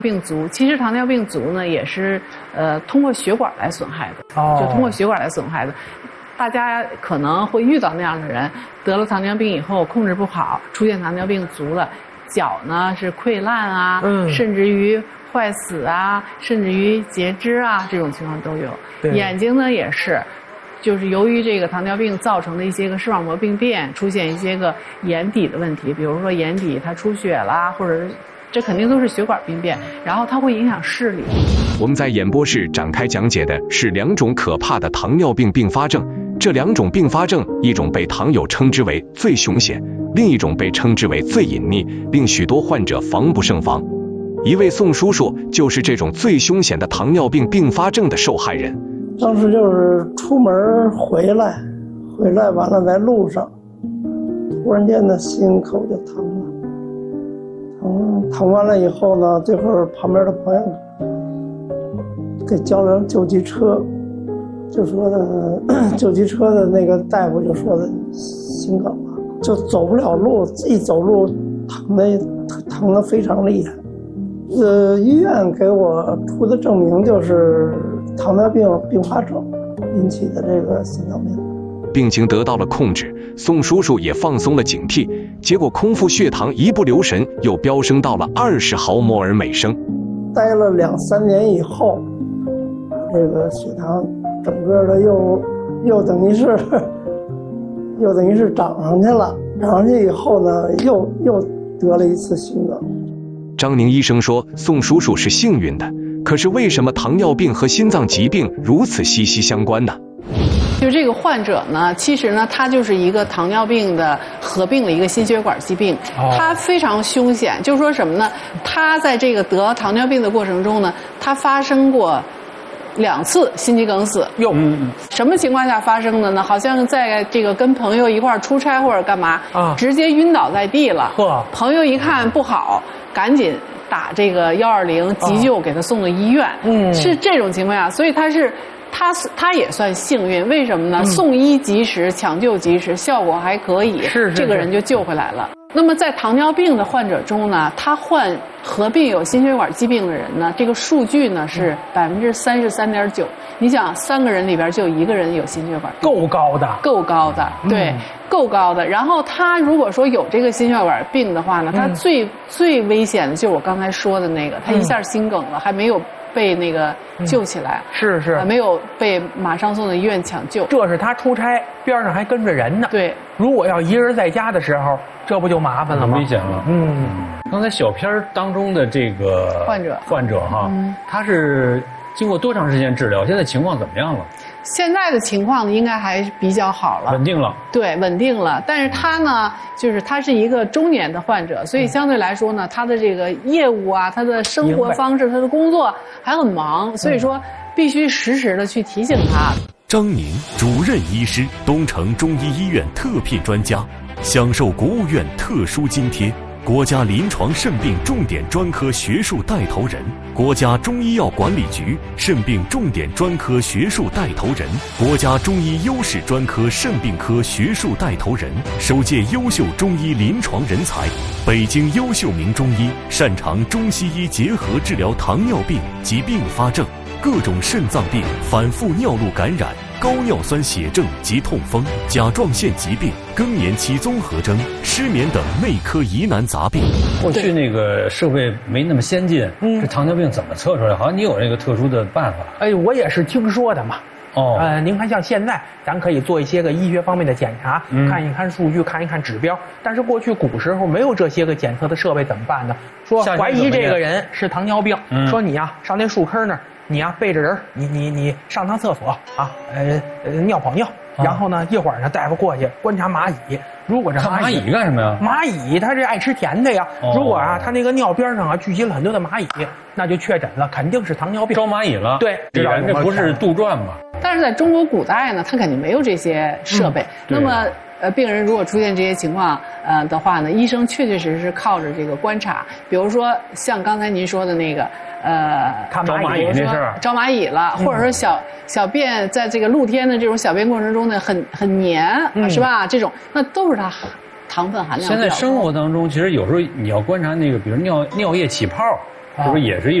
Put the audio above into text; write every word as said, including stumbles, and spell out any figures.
病足，其实糖尿病足呢也是呃通过血管来损害的，哦、就通过血管来损害的。大家可能会遇到那样的人，得了糖尿病以后控制不好，出现糖尿病足了，脚呢是溃烂啊，嗯、甚至于坏死啊，甚至于截肢啊，这种情况都有。眼睛呢也是。就是由于这个糖尿病造成的一些个视网膜病变，出现一些个眼底的问题，比如说眼底它出血啦，或者这肯定都是血管病变，然后它会影响视力。 我们在演播室展开讲解的是两种可怕的糖尿病并发症，这两种并发症，一种被糖友称之为最凶险，另一种被称之为最隐匿，令许多患者防不胜防。一位宋叔叔就是这种最凶险的糖尿病并发症的受害人。 当时就是出门回来，回来完了在路上，突然间的心口就疼了，疼疼完了以后呢，这会儿旁边的朋友给叫了救急车，就说的救急车的那个大夫就说的心梗了，就走不了路，一走路疼的疼的非常厉害。呃，医院给我出的证明就是糖尿病并发症引起的这个心脏病。 病情得到了控制，宋叔叔也放松了警惕，结果空腹血糖一不留神又飙升到了二十毫摩尔每升。 待了两三年以后，这个血糖整个的又又等于是又等于是涨上去了，涨上去以后呢，又又得了一次心梗。 张宁医生说，宋叔叔是幸运的，可是为什么糖尿病和心脏疾病如此息息相关呢？ 就这个患者呢，其实呢，他就是一个糖尿病的合并了一个心血管疾病，哦、他非常凶险。就是说什么呢？他在这个得糖尿病的过程中呢，他发生过两次心肌梗死。哟，嗯，什么情况下发生的呢？好像在这个跟朋友一块儿出差或者干嘛，啊，直接晕倒在地了。呵，朋友一看不好，赶紧打这个幺二零急救，给他送到医院。嗯，是这种情况下，所以他是。他他也算幸运，为什么呢？嗯、送医及时，抢救及时，效果还可以，是是是这个人就救回来了。那么在糖尿病的患者中呢，他患合并有心血管疾病的人呢，这个数据呢是百分之三十三点九。你想，三个人里边就一个人有心血管， 够高的， 够高的，对，嗯、够高的。然后他如果说有这个心血管病的话呢，他最、嗯、最危险的就是我刚才说的那个，他一下心梗了，还没有被那个救起来， 嗯、是是、 呃，没有被马上送到医院抢救。 这是他出差，边上还跟着人呢。 对， 如果要一人在家的时候，这不就麻烦了吗？ 很危险了。嗯，刚才小片当中的这个患者， 患者哈，嗯、他是经过多长时间治疗？现在情况怎么样了？ 现在的情况呢，应该还比较好了， 稳定了。 对，稳定了。但是他呢，就是他是一个中年的患者，所以相对来说呢，他的这个业务啊，他的生活方式，他的工作还很忙，所以说必须实时的去提醒他。 张宁，主任医师，东城中医医院特聘专家，享受国务院特殊津贴。国家临床肾病重点专科学术带头人，国家中医药管理局肾病重点专科学术带头人，国家中医优势专科肾病科学术带头人，首届优秀中医临床人才，北京优秀名中医，擅长中西医结合治疗糖尿病及并发症、各种肾脏病、反复尿路感染、高尿酸血症及痛风、甲状腺疾病、更年期综合征、失眠等内科疑难杂病。 过去那个设备没那么先进，嗯，这糖尿病怎么测出来？好像你有那个特殊的办法。 哎，我也是听说的嘛。 哦， 呃，您看，像现在咱可以做一些个医学方面的检查，嗯、看一看数据，看一看指标。但是过去古时候没有这些个检测的设备，怎么办呢？说怀疑这个人是糖尿病，嗯、说你呀上那树坑那儿。你呀、啊，背着人，你你你上趟厕所啊，呃呃尿泡尿，啊、然后呢一会儿呢大夫过去观察蚂蚁，如果这蚂蚁干什么呀？ 蚂蚁它是爱吃甜的呀，哦、如果啊它那个尿边上啊聚集了很多的蚂蚁，那就确诊了，肯定是糖尿病。 招蚂蚁了？ 对， 李然这不是杜撰吗？ 但是在中国古代呢，它肯定没有这些设备，嗯、那么。呃，病人如果出现这些情况，呃的话呢，医生确确实实靠着这个观察，比如说像刚才您说的那个，呃， 招蚂蚁那事儿， 招蚂蚁了，嗯、或者说小小便在这个露天的这种小便过程中呢，很很黏，嗯、是吧？这种那都是它糖分含量比较高。 现在生活当中，其实有时候你要观察那个，比如尿尿液起泡。 是不是也是一